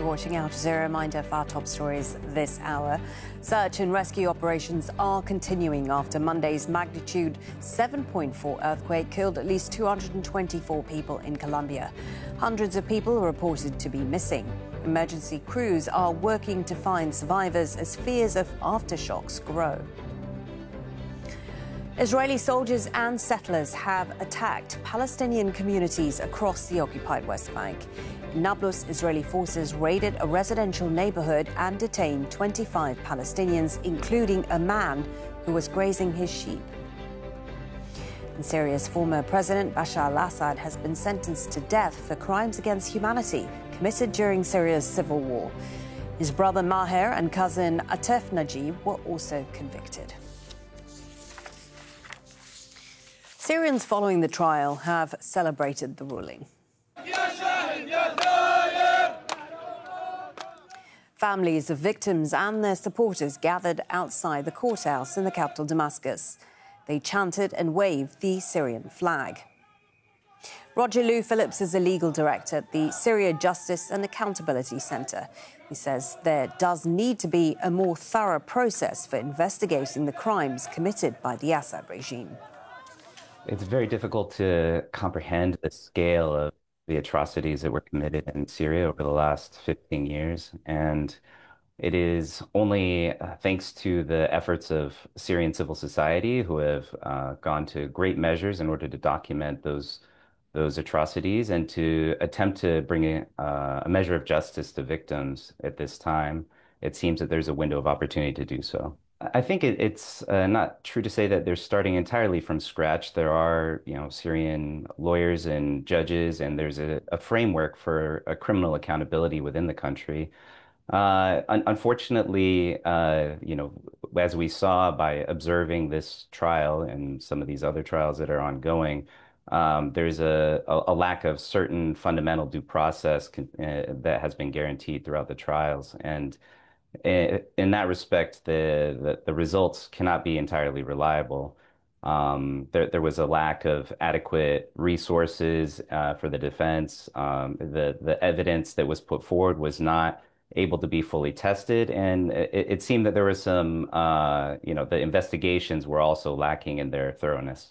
You're watching Al Jazeera. Reminder of our top stories this hour. Search and rescue operations are continuing after Monday's magnitude 7.4 earthquake killed at least 224 people in Colombia. Hundreds of people are reported to be missing. Emergency crews are working to find survivors as fears of aftershocks grow. Israeli soldiers and settlers have attacked Palestinian communities across the occupied West Bank. In Nablus, Israeli forces raided a residential neighborhood and detained 25 Palestinians, including a man who was grazing his sheep. And Syria's former president, Bashar al-Assad, has been sentenced to death for crimes against humanity committed during Syria's civil war. His brother Maher and cousin Atef Najib were also convicted. Syrians following the trial have celebrated the ruling. Families of victims and their supporters gathered outside the courthouse in the capital, Damascus. They chanted and waved the Syrian flag. Roger Lou Phillips is a legal director at the Syria Justice and Accountability Centre. He says there does need to be a more thorough process for investigating the crimes committed by the Assad regime. It's very difficult to comprehend the scale of the atrocities that were committed in Syria over the last 15 years. And it is only thanks to the efforts of Syrian civil society who have gone to great measures in order to document those atrocities and to attempt to bring a measure of justice to victims at this time. It seems that there's a window of opportunity to do so. I think it's not true to say that they're starting entirely from scratch. There are, Syrian lawyers and judges, and there's a framework for a criminal accountability within the country. Unfortunately, as we saw by observing this trial and some of these other trials that are ongoing, there's a lack of certain fundamental due process that has been guaranteed throughout the trials. And in that respect, the results cannot be entirely reliable. There was a lack of adequate resources for the defense. The evidence that was put forward was not able to be fully tested, and it seemed that there was some, the investigations were also lacking in their thoroughness.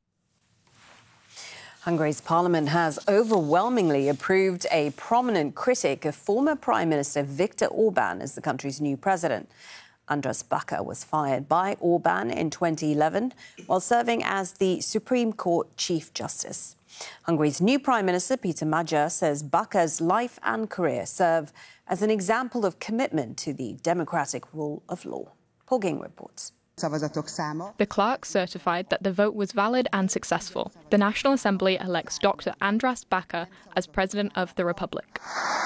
Hungary's parliament has overwhelmingly approved a prominent critic of former Prime Minister Viktor Orban as the country's new president. Andras Baka was fired by Orban in 2011 while serving as the Supreme Court Chief Justice. Hungary's new Prime Minister, Peter Magyar, says Baka's life and career serve as an example of commitment to the democratic rule of law. Paul Ging reports. The clerk certified that the vote was valid and successful. The National Assembly elects Dr. Andras Baka as President of the Republic.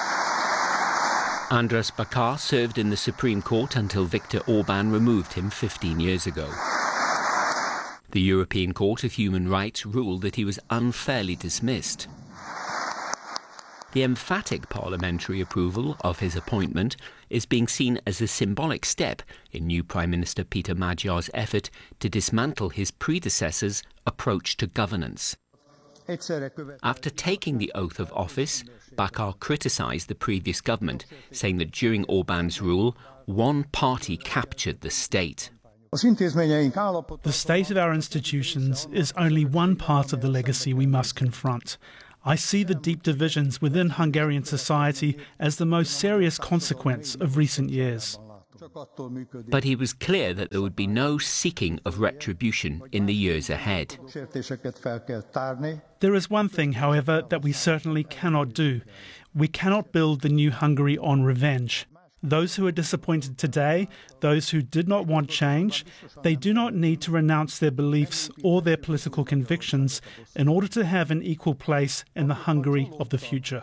Andras Baka served in the Supreme Court until Viktor Orban removed him 15 years ago. The European Court of Human Rights ruled that he was unfairly dismissed. The emphatic parliamentary approval of his appointment is being seen as a symbolic step in new Prime Minister Peter Magyar's effort to dismantle his predecessor's approach to governance. After taking the oath of office, Baka criticised the previous government, saying that during Orban's rule, one party captured the state. The state of our institutions is only one part of the legacy we must confront. I see the deep divisions within Hungarian society as the most serious consequence of recent years. But he was clear that there would be no seeking of retribution in the years ahead. There is one thing, however, that we certainly cannot do. We cannot build the new Hungary on revenge. Those who are disappointed today, those who did not want change, they do not need to renounce their beliefs or their political convictions in order to have an equal place in the Hungary of the future.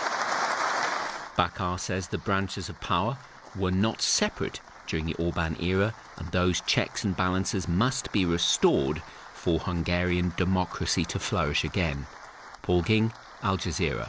Baka says the branches of power were not separate during the Orban era, and those checks and balances must be restored for Hungarian democracy to flourish again. Paul Ging, Al Jazeera.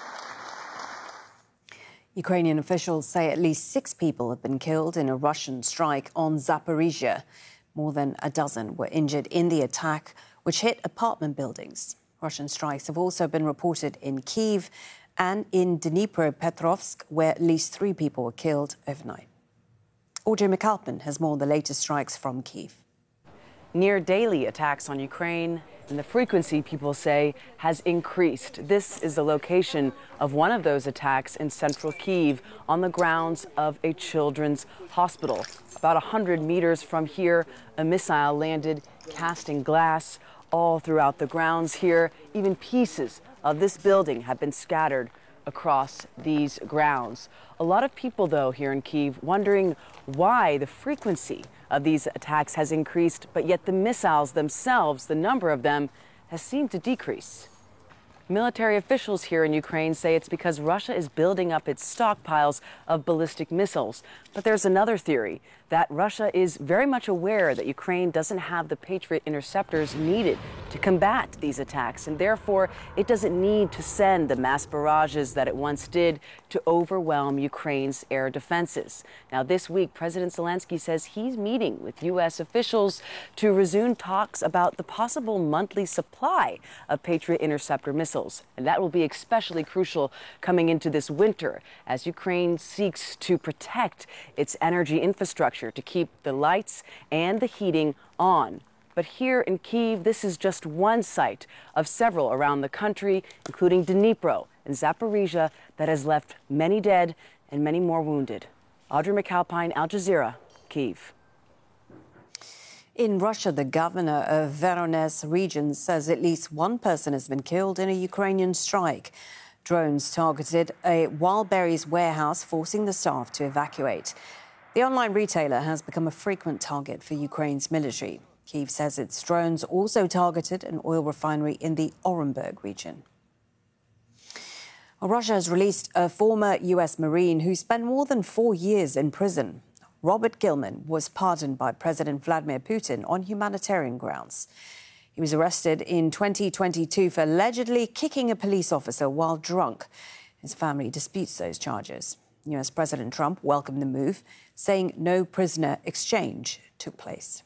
Ukrainian officials say at least 6 people have been killed in a Russian strike on Zaporizhia. More than a dozen were injured in the attack, which hit apartment buildings. Russian strikes have also been reported in Kyiv and in Dnipropetrovsk, where at least 3 people were killed overnight. Audrey McAlpin has more on the latest strikes from Kyiv. Near daily attacks on Ukraine, and the frequency, people say, has increased. This is the location of one of those attacks in central Kyiv on the grounds of a children's hospital. About 100 meters from here, a missile landed, casting glass all throughout the grounds here. Even pieces of this building have been scattered across these grounds. A lot of people, though, here in Kyiv wondering why the frequency of these attacks has increased, but yet the missiles themselves, the number of them, has seemed to decrease. Military officials here in Ukraine say it's because Russia is building up its stockpiles of ballistic missiles. But there's another theory, that Russia is very much aware that Ukraine doesn't have the Patriot interceptors needed to combat these attacks, and therefore it doesn't need to send the mass barrages that it once did to overwhelm Ukraine's air defenses. Now, this week, President Zelensky says he's meeting with U.S. officials to resume talks about the possible monthly supply of Patriot interceptor missiles. And that will be especially crucial coming into this winter as Ukraine seeks to protect its energy infrastructure to keep the lights and the heating on. But here in Kyiv, this is just one site of several around the country, including Dnipro and Zaporizhia, that has left many dead and many more wounded. Audrey McAlpine, Al Jazeera, Kyiv. In Russia, the governor of Voronezh region says at least 1 person has been killed in a Ukrainian strike. Drones targeted a Wildberries warehouse, forcing the staff to evacuate. The online retailer has become a frequent target for Ukraine's military. Kyiv says its drones also targeted an oil refinery in the Orenburg region. Well, Russia has released a former U.S. Marine who spent more than 4 years in prison. Robert Gilman was pardoned by President Vladimir Putin on humanitarian grounds. He was arrested in 2022 for allegedly kicking a police officer while drunk. His family disputes those charges. U.S. President Trump welcomed the move, saying no prisoner exchange took place.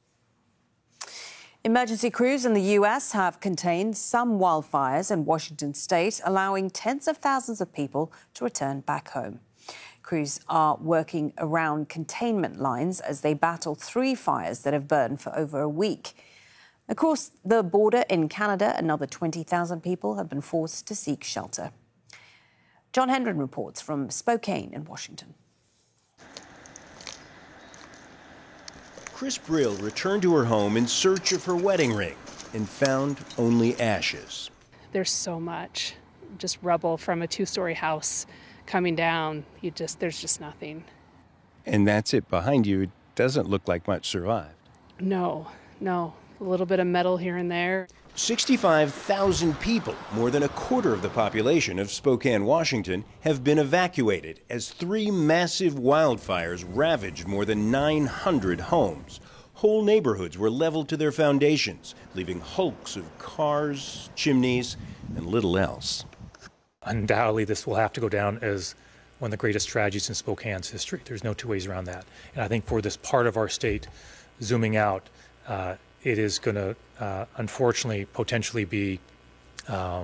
Emergency crews in the U.S. have contained some wildfires in Washington state, allowing tens of thousands of people to return back home. Crews are working around containment lines as they battle 3 fires that have burned for over a week. Across the border in Canada, another 20,000 people have been forced to seek shelter. John Hendren reports from Spokane in Washington. Chris Brill returned to her home in search of her wedding ring and found only ashes. There's so much, just rubble from a 2-story house coming down. There's just nothing. And that's it behind you. It doesn't look like much survived. No. A little bit of metal here and there. 65,000 people, more than a quarter of the population of Spokane, Washington, have been evacuated as 3 massive wildfires ravaged more than 900 homes. Whole neighborhoods were leveled to their foundations, leaving hulks of cars, chimneys, and little else. Undoubtedly, this will have to go down as one of the greatest tragedies in Spokane's history. There's no 2 ways around that. And I think for this part of our state, zooming out, it is going to, unfortunately, potentially be, our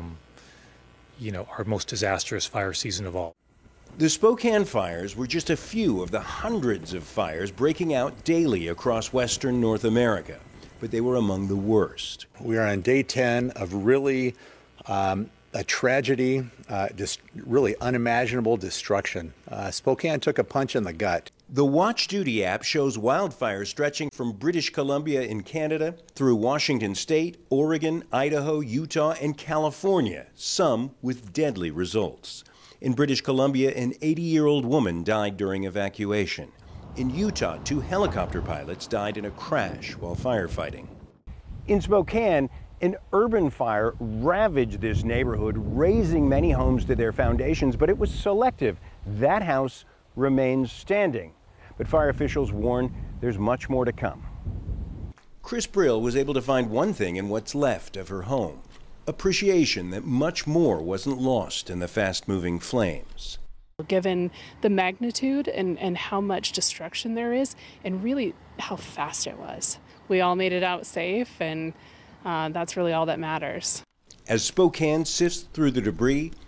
most disastrous fire season of all. The Spokane fires were just a few of the hundreds of fires breaking out daily across western North America, but they were among the worst. We are on day 10 of really a tragedy, just really unimaginable destruction. Spokane took a punch in the gut. The Watch Duty app shows wildfires stretching from British Columbia in Canada through Washington State, Oregon, Idaho, Utah, and California, some with deadly results. In British Columbia, an 80-year-old woman died during evacuation. In Utah, 2 helicopter pilots died in a crash while firefighting. In Spokane, an urban fire ravaged this neighborhood, razing many homes to their foundations, but it was selective. That house remains standing. But fire officials warn there's much more to come. Chris Brill was able to find one thing in what's left of her home: appreciation that much more wasn't lost in the fast-moving flames. Given the magnitude and how much destruction there is, and really how fast it was. We all made it out safe, and that's really all that matters. As Spokane sifts through the debris,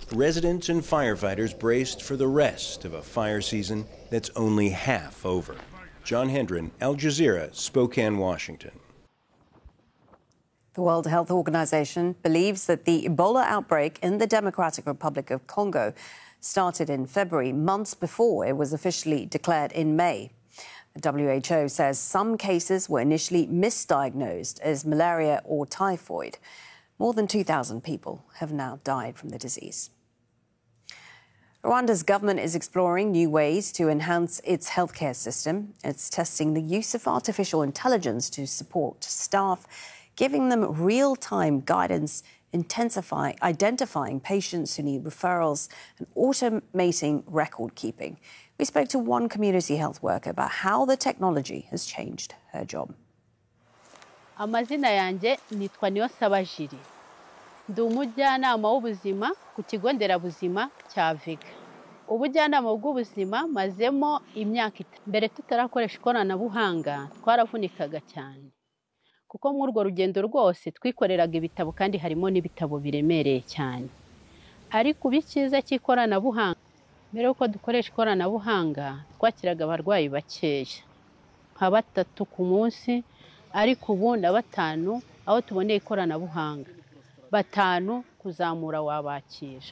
residents and firefighters braced for the rest of a fire season that's only half over. John Hendren, Al Jazeera, Spokane, Washington. The World Health Organization believes that the Ebola outbreak in the Democratic Republic of Congo started in February, months before it was officially declared in May. The WHO says some cases were initially misdiagnosed as malaria or typhoid. More than 2,000 people have now died from the disease. Rwanda's government is exploring new ways to enhance its healthcare system. It's testing the use of artificial intelligence to support staff, giving them real-time guidance, identifying patients who need referrals, and automating record keeping. We spoke to one community health worker about how the technology has changed her job. Amazina yanjye nitwa Niyonsaba Jiri. Ndi umujyanama w'ubuzima ku kigo nderabuzima cya Vega. Ubujyanama bw'ubuzima mazemo imyaka mbere tutarakoresha ikoranabuhanga twaravunikaga cyane. Kuko muri urwo rugendo rwose twikoreraga ibitabo kandi harimo n'ibitabo biremereye cyane. Ariko ubikiza cy'ikoranabuhanga mbere uko dukoresha ikoranabuhanga twakiraga abarwayi bakeya. Nka 3 ku munsi ariko ubu na 5 aho tuboneye ikoranabuhanga. 5 kuzamura wabakira.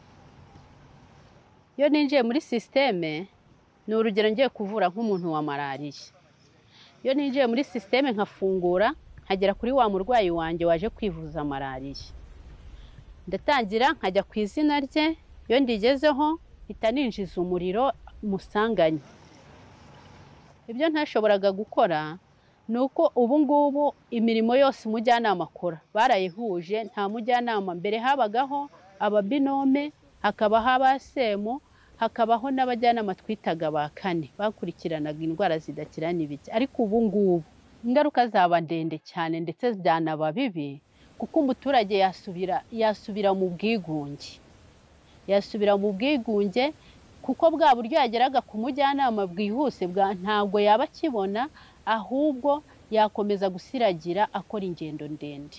Iyo ninjiye muri systeme ni urugero ngiye kuvura nk'umuntu wa malaria. Iyo ninjiye muri systeme nkafungura nkagera kuri wa murwayi wanje waje kwivuza malaria. Ndatangira nkajya ku izina rye, iyo ndigezeho hita ninjiza umuriro musanganye. Ibyo ntashoboraga gukora nuko ubu ngubu imirimo yose umujyanama akora barayihuje. Nta mujyanama mbere habagaho ababinome, hakabaho abasemo, hakabaho n'abajyanama twitaga ba kane bakurikiranaga indwara zidakira n'ibiki. Ariko ubu ngubu ingaruka zaba ndende cyane ndetse byanaba bibi kuko umuturage yasubira mu bwigunge. Yasubira mu bwigunge kuko bwa buryo yageraga ku mujyanama bwihuse ntabwo yaba akibona, ahubwo yakomeza gusiragira akora ingendo ndende.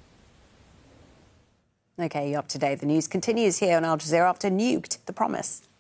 Okay, you're up to date. The news continues here on Al Jazeera after Nuked, The Promise.